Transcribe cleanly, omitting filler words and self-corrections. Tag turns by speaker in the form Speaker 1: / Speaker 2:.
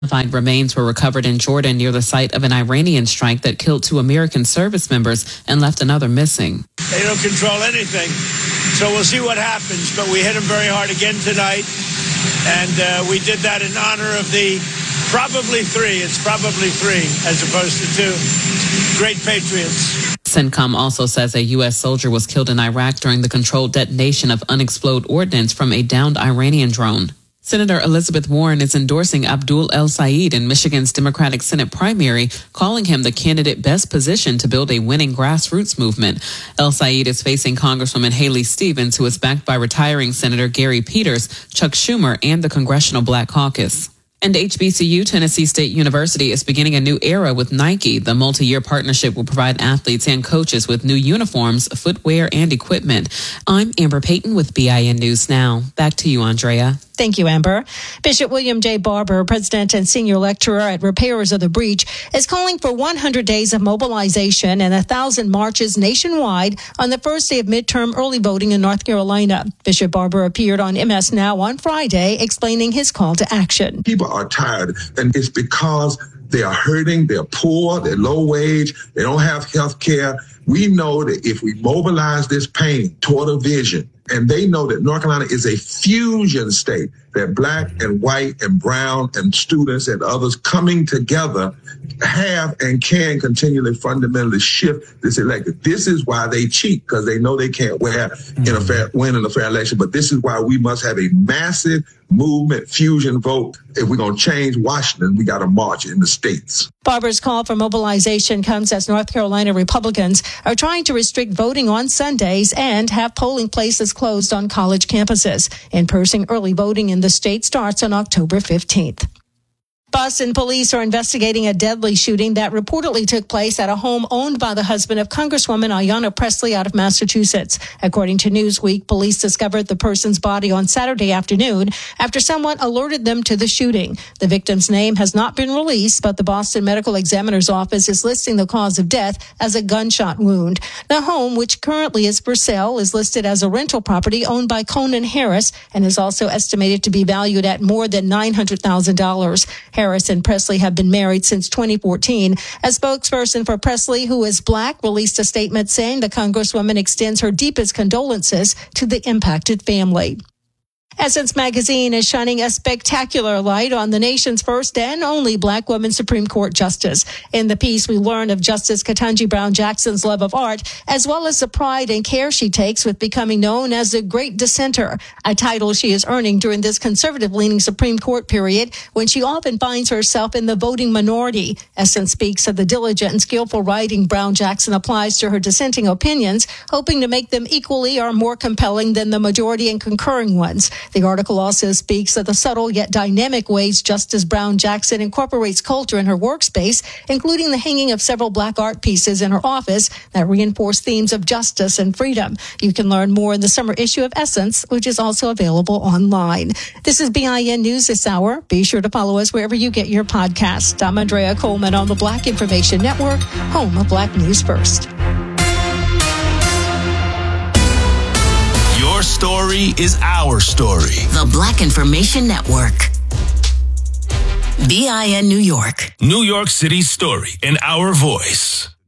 Speaker 1: Find remains were recovered in Jordan near the site of an Iranian strike that killed 2 American service members and left another missing.
Speaker 2: They don't control anything, so we'll see what happens. But we hit them very hard again tonight, and we did that in honor of the probably 3. It's probably 3 as opposed to 2 great patriots.
Speaker 1: CENTCOM also says a U.S. soldier was killed in Iraq during the controlled detonation of unexploded ordnance from a downed Iranian drone. Senator Elizabeth Warren is endorsing Abdul El Sayed in Michigan's Democratic Senate primary, calling him the candidate best positioned to build a winning grassroots movement. El Sayed is facing Congresswoman Haley Stevens, who is backed by retiring Senator Gary Peters, Chuck Schumer, and the Congressional Black Caucus. And HBCU, Tennessee State University, is beginning a new era with Nike. The multi-year partnership will provide athletes and coaches with new uniforms, footwear, and equipment. I'm Amber Payton with BIN News Now. Back to you, Andrea.
Speaker 3: Thank you, Amber. Bishop William J. Barber, president and senior lecturer at Repairers of the Breach, is calling for 100 days of mobilization and 1,000 marches nationwide on the first day of midterm early voting in North Carolina. Bishop Barber appeared on MS Now on Friday, explaining his call to action.
Speaker 4: People are tired, and it's because they are hurting, they're poor, they're low wage, they don't have health care. We know that if we mobilize this pain toward a vision, and they know that North Carolina is a fusion state, that black and white and brown and students and others coming together have and can continually fundamentally shift this electorate. This is why they cheat, because they know they can't win in a fair election. But this is why we must have a massive movement, fusion vote. If we're going to change Washington, we got to march in the states.
Speaker 3: Barber's call for mobilization comes as North Carolina Republicans are trying to restrict voting on Sundays and have polling places closed on college campuses. In-person early voting in the state starts on October 15th. Boston police are investigating a deadly shooting that reportedly took place at a home owned by the husband of Congresswoman Ayanna Pressley out of Massachusetts. According to Newsweek, police discovered the person's body on Saturday afternoon after someone alerted them to the shooting. The victim's name has not been released, but the Boston Medical Examiner's Office is listing the cause of death as a gunshot wound. The home, which currently is for sale, is listed as a rental property owned by Conan Harris and is also estimated to be valued at more than $900,000. Harris and Pressley have been married since 2014. A spokesperson for Pressley, who is black, released a statement saying the Congresswoman extends her deepest condolences to the impacted family. Essence Magazine is shining a spectacular light on the nation's first and only black woman Supreme Court justice. In the piece, we learn of Justice Ketanji Brown Jackson's love of art, as well as the pride and care she takes with becoming known as the Great Dissenter, a title she is earning during this conservative-leaning Supreme Court period when she often finds herself in the voting minority. Essence speaks of the diligent and skillful writing Brown Jackson applies to her dissenting opinions, hoping to make them equally or more compelling than the majority and concurring ones. The article also speaks of the subtle yet dynamic ways Justice Brown Jackson incorporates culture in her workspace, including the hanging of several black art pieces in her office that reinforce themes of justice and freedom. You can learn more in the summer issue of Essence, which is also available online. This is BIN News this hour. Be sure to follow us wherever you get your podcasts. I'm Andrea Coleman on the Black Information Network, home of Black News First.
Speaker 5: Your story is our story.
Speaker 6: The Black Information Network. BIN New York.
Speaker 5: New York City's story in our voice.